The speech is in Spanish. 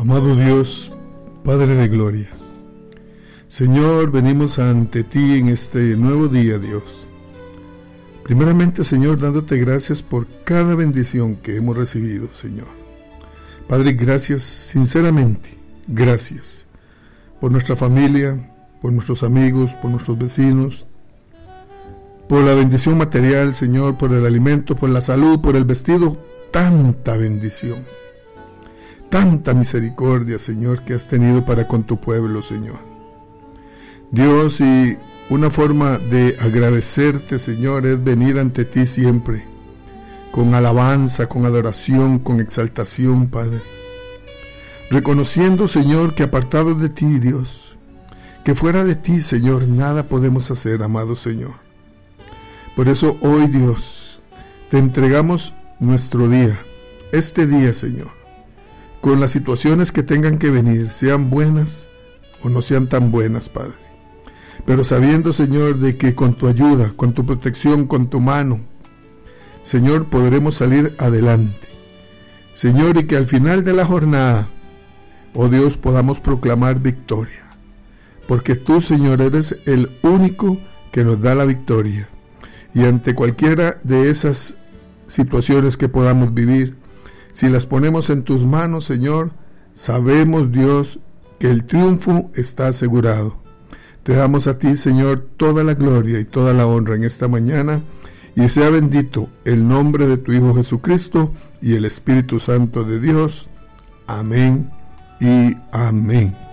Amado Dios, Padre de Gloria, Señor, venimos ante ti en este nuevo día, Dios. Primeramente, Señor, dándote gracias por cada bendición que hemos recibido, Señor. Padre, gracias, sinceramente, gracias por nuestra familia, por nuestros amigos, por nuestros vecinos, por la bendición material, Señor, por el alimento, por la salud, por el vestido, tanta bendición, tanta misericordia, Señor, que has tenido para con tu pueblo, Señor. Dios, y una forma de agradecerte, Señor, es venir ante ti siempre, con alabanza, con adoración, con exaltación, Padre. Reconociendo, Señor, que apartado de ti, Dios, que fuera de ti, Señor, nada podemos hacer, amado Señor. Por eso hoy, Dios, te entregamos nuestro día, este día, Señor, con las situaciones que tengan que venir, sean buenas o no sean tan buenas, Padre. Pero sabiendo, Señor, de que con tu ayuda, con tu protección, con tu mano, Señor, podremos salir adelante. Señor, y que al final de la jornada, oh Dios, podamos proclamar victoria. Porque tú, Señor, eres el único que nos da la victoria. Y ante cualquiera de esas situaciones que podamos vivir, si las ponemos en tus manos, Señor, sabemos, Dios, que el triunfo está asegurado. Te damos a ti, Señor, toda la gloria y toda la honra en esta mañana, y sea bendito el nombre de tu Hijo Jesucristo y el Espíritu Santo de Dios. Amén y amén.